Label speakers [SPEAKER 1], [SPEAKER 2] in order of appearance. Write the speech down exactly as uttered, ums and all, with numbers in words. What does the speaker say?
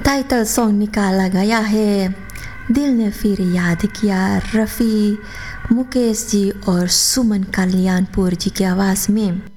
[SPEAKER 1] Title song निकाला गया है दिल ने फिर याद किया, रफ़ी, मुकेश जी और सुमन कल्याणपुर जी की आवाज़ में।